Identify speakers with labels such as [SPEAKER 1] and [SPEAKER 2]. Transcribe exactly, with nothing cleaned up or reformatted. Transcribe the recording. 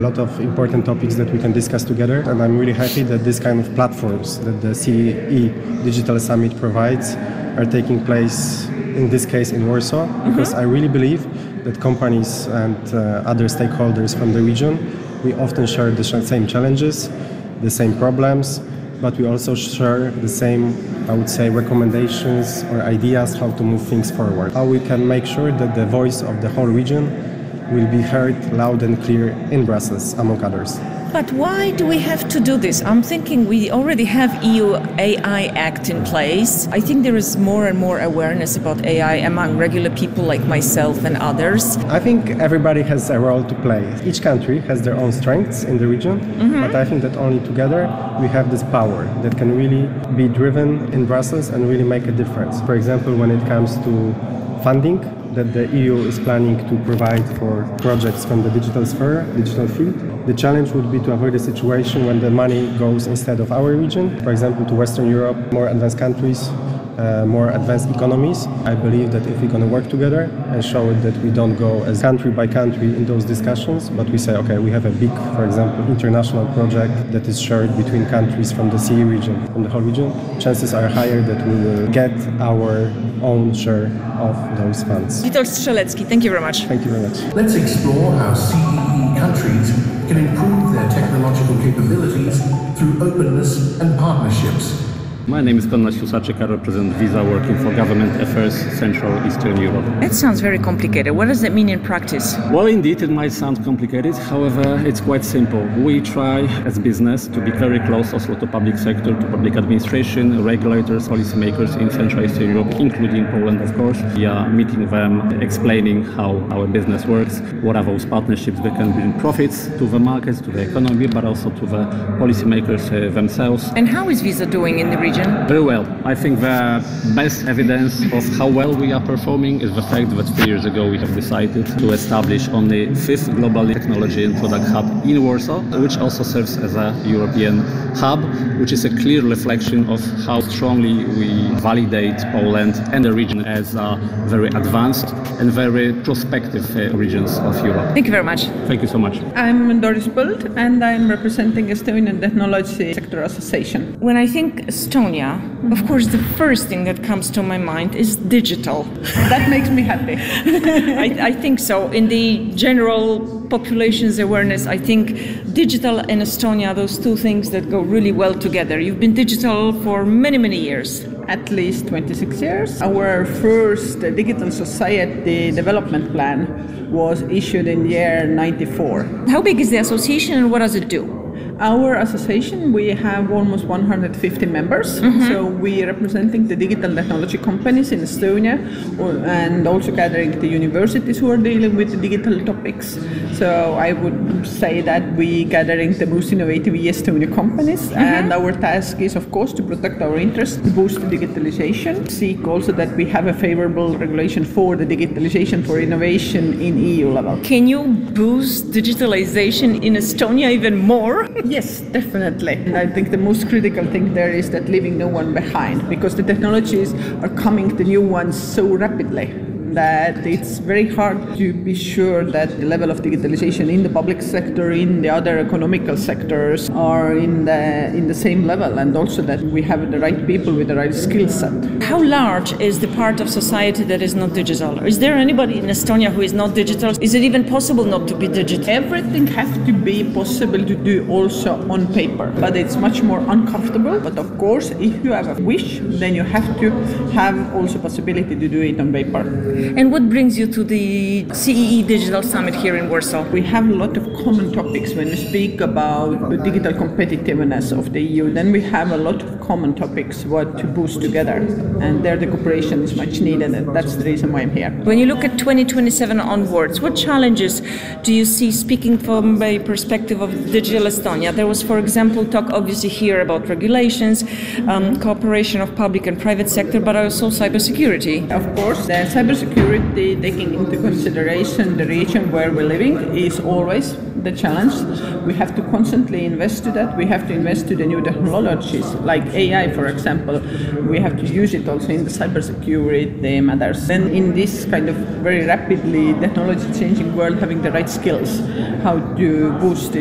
[SPEAKER 1] A lot of important topics that we can discuss together, and I'm really happy that this kind of platforms that the C E E Digital Summit provides are taking place, in this case in Warsaw, because mm-hmm. I really believe that companies and uh, other stakeholders from the region, we often share the same challenges, the same problems, but we also share the same, I would say, recommendations or ideas how to move things forward. How we can make sure that the voice of the whole region will be heard loud and clear in Brussels, among others.
[SPEAKER 2] But why do we have to do this? I'm thinking we already have E U A I Act in place. I think there is more and more awareness about A I among regular people like myself and others.
[SPEAKER 1] I think everybody has a role to play. Each country has their own strengths in the region, mm-hmm. but I think that only together we have this power that can really be driven in Brussels and really make a difference. For example, when it comes to funding that the E U is planning to provide for projects from the digital sphere, digital field. The challenge would be to avoid a situation when the money goes instead of our region, for example, to Western Europe, more advanced countries, uh, more advanced economies. I believe that if we're going to work together and show it that we don't go as country by country in those discussions, but we say, okay, we have a big, for example, international project that is shared between countries from the C E region, from the whole region, chances are higher that we will get our own share of those funds.
[SPEAKER 2] Witold Strzelecki, thank you very much.
[SPEAKER 1] Thank you very much.
[SPEAKER 3] Let's explore how C E E countries can improve their technological capabilities through openness and partnerships.
[SPEAKER 4] My name is Konrad Siusaczyk. I represent Visa working for Government Affairs Central Eastern Europe.
[SPEAKER 2] That sounds very complicated. What does that mean in practice?
[SPEAKER 4] Well, indeed, it might sound complicated. However, it's quite simple. We try as business to be very close also to public sector, to public administration, regulators, policymakers in Central Eastern Europe, including Poland, of course. We are meeting them, explaining how our business works, what are those partnerships that can bring profits to the markets, to the economy, but also to the policymakers uh, themselves.
[SPEAKER 2] And how is Visa doing in the region?
[SPEAKER 4] Very well. I think the best evidence of how well we are performing is the fact that three years ago we have decided to establish on the fifth Global Technology and Product Hub in Warsaw, which also serves as a European hub, which is a clear reflection of how strongly we validate Poland and the region as a very advanced and very prospective uh, regions of Europe.
[SPEAKER 2] Thank you very much.
[SPEAKER 4] Thank you so much.
[SPEAKER 5] I'm Doris Pult and I'm representing Estonian Technology Sector Association.
[SPEAKER 2] When I think Estonia, of course, the first thing that comes to my mind is digital.
[SPEAKER 5] That makes me happy.
[SPEAKER 2] I, I think so. In the general population's awareness, I think digital and Estonia, those two things that go really well together. You've been digital for many, many years.
[SPEAKER 5] At least twenty-six years. Our first Digital Society Development Plan was issued in the year ninety-four.
[SPEAKER 2] How big is the association and what does it do?
[SPEAKER 5] Our association, we have almost one hundred fifty members, mm-hmm. so we are representing the digital technology companies in Estonia and also gathering the universities who are dealing with the digital topics. So I would say that we gathering the most innovative Estonia companies, mm-hmm. and our task is of course to protect our interests, to boost the digitalization, seek also that we have a favorable regulation for the digitalization for innovation in E U level.
[SPEAKER 2] Can you boost digitalization in Estonia even more?
[SPEAKER 5] Yes, definitely. And I think the most critical thing there is that leaving no one behind, because the technologies are coming, the new ones, so rapidly that it's very hard to be sure that the level of digitalization in the public sector, in the other economical sectors are in the in the same level, and also that we have the right people with the right skill set.
[SPEAKER 2] How large is the part of society that is not digital? Is there anybody in Estonia who is not digital? Is it even possible not to be digital?
[SPEAKER 5] Everything has to be possible to do also on paper, but it's much more uncomfortable. But of course, if you have a wish, then you have to have also possibility to do it on paper.
[SPEAKER 2] And what brings you to the C E E Digital Summit here in Warsaw?
[SPEAKER 5] We have a lot of common topics when we speak about the digital competitiveness of the E U. Then we have a lot of common topics what to boost together, and there the cooperation is much needed, and that's the reason why I'm here.
[SPEAKER 2] When you look at twenty twenty-seven onwards, what challenges do you see, speaking from a perspective of Digital Estonia? There was, for example, talk obviously here about regulations, um, cooperation of public and private sector, but also cybersecurity.
[SPEAKER 5] Of course, the cybersecurity cybersecurity, taking into consideration the region where we're living, is always the challenge. We have to constantly invest to that. We have to invest to the new technologies, like A I, for example. We have to use it also in the cybersecurity matters. And in this kind of very rapidly technology-changing world, having the right skills, how to boost